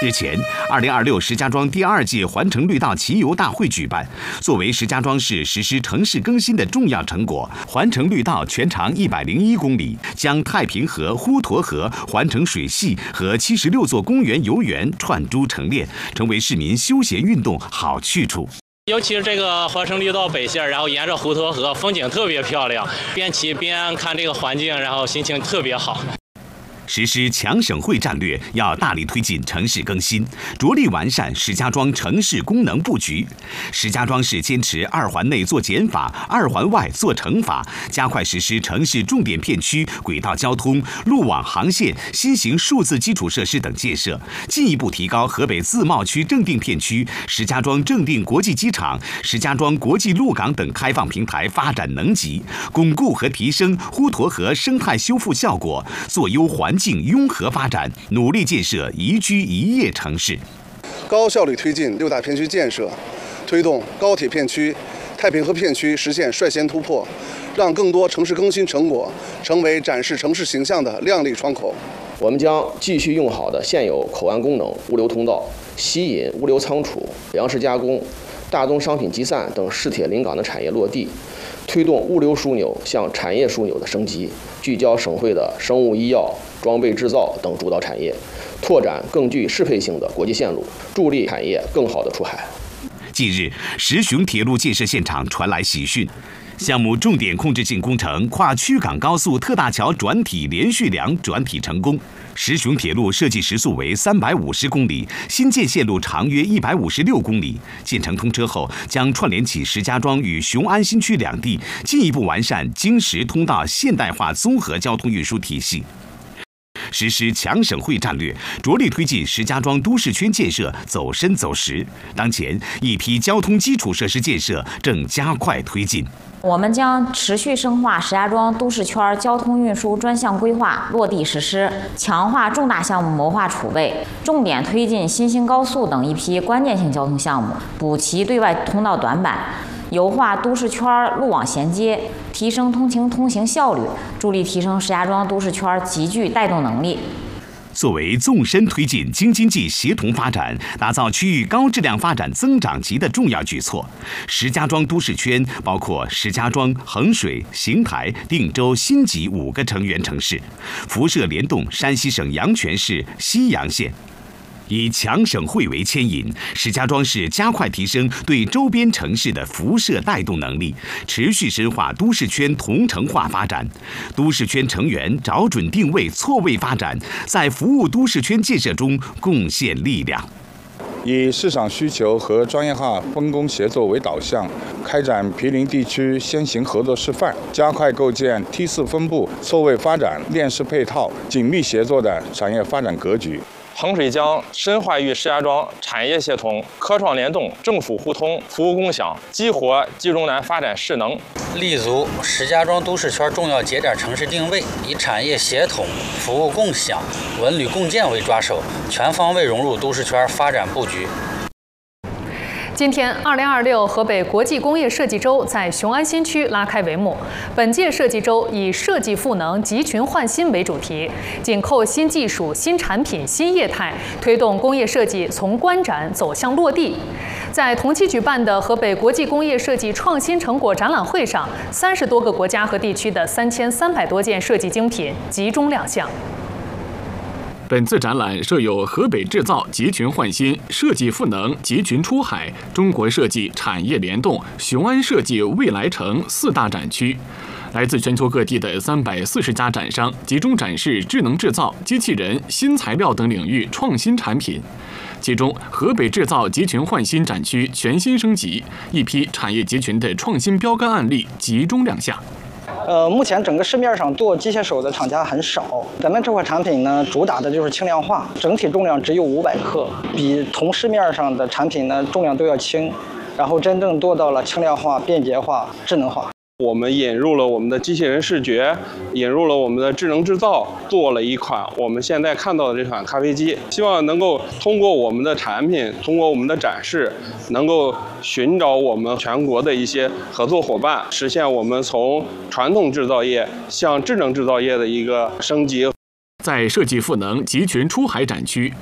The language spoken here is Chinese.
日前，2026石家庄第2届环城绿道骑游大会举办。作为石家庄市实施城市更新的重要成果，环城绿道全长101公里，将太平河、滹沱河、环城水系和76座公园游园串珠成链，成为市民休闲运动好去处。 尤其是这个环城绿道北线，然后沿着滹沱河，风景特别漂亮，边骑边看这个环境，然后心情特别好。 实施强省会战略，要大力推进城市更新，着力完善石家庄城市功能布局。石家庄市坚持2环内做减法，2环外做乘法，加快实施城市重点片区轨道交通、路网航线、新型数字基础设施等建设，进一步提高河北自贸区正定片区、石家庄正定国际机场、石家庄国际陆港等开放平台发展能级，巩固和提升滹沱河生态修复效果，做优环境拥核发展，努力建设宜居宜业城市。 高效率推进6大片区建设，推动高铁片区、太平河片区实现率先突破，让更多城市更新成果成为展示城市形象的亮丽窗口。 我们将继续用好的现有口岸功能、物流通道，吸引物流仓储、粮食加工、大宗商品集散等市铁临港的产业落地，推动物流枢纽向产业枢纽的升级，聚焦省会的生物医药、装备制造等主导产业，拓展更具适配性的国际线路，助力产业更好的出海。 近日，石雄铁路建设现场传来喜讯。项目重点控制性工程跨曲港高速特大桥转体连续梁转体成功。石雄铁路设计时速为350公里，新建线路长约156公里。建成通车后，将串联起石家庄与雄安新区两地，进一步完善京石通道现代化综合交通运输体系。实施强省会战略，着力推进石家庄都市圈建设走深走实。当前，一批交通基础设施建设正加快推进。 我们将持续深化石家庄都市圈交通运输专项规划落地实施，强化重大项目谋划储备，重点推进新兴高速等一批关键性交通项目，补齐对外通道短板，优化都市圈路网衔接，提升通行效率，助力提升石家庄都市圈集聚带动能力。 作为纵深推进京津冀协同发展、打造区域高质量发展增长极的重要举措，石家庄都市圈包括石家庄、衡水、邢台、定州、新集5个成员城市，辐射联动山西省阳泉市西阳县。以强省会为牵引，石家庄市加快提升对周边城市的辐射带动能力，持续深化都市圈同城化发展。都市圈成员找准定位、错位发展，在服务都市圈建设中贡献力量。 以市场需求和专业化分工协作为导向，开展毗邻地区先行合作示范，加快构建梯4分布、错位发展、链式配套、紧密协作的产业发展格局。 衡水将深化与石家庄产业协同、科创联动、政府互通、服务共享，激活冀中南发展势能， 立足石家庄都市圈重要节点城市定位，以产业协同、服务共享、文旅共建为抓手，全方位融入都市圈发展布局。 今天，2026河北国际工业设计周在雄安新区拉开帷幕。本届设计周以设计赋能、集群焕新为主题，紧扣新技术、新产品、新业态，推动工业设计从观展走向落地。在同期举办的河北国际工业设计创新成果展览会上，30多个国家和地区的3300多件设计精品集中亮相。 本次展览设有河北制造集群焕新、设计赋能集群出海、中国设计产业联动、雄安设计未来城4大展区。来自全球各地的340家展商集中展示智能制造、机器人、新材料等领域创新产品。其中，河北制造集群焕新展区全新升级，一批产业集群的创新标杆案例集中亮相。 目前整个市面上做机械手的厂家很少，咱们这款产品呢，主打的就是轻量化，整体重量只有500克，比同市面上的产品呢重量都要轻，然后真正做到了轻量化、便捷化、智能化。 我们引入了我们的机器人视觉，引入了我们的智能制造，做了一款我们现在看到的这款咖啡机。希望能够通过我们的产品，通过我们的展示，能够寻找我们全国的一些合作伙伴，实现我们从传统制造业向智能制造业的一个升级。 在设计赋能集群出海展区，